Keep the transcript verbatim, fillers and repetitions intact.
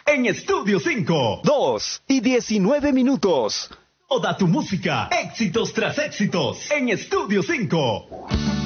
en Estudio cinco. Dos y diecinueve minutos. Toda tu música, éxitos tras éxitos, en Estudio cinco.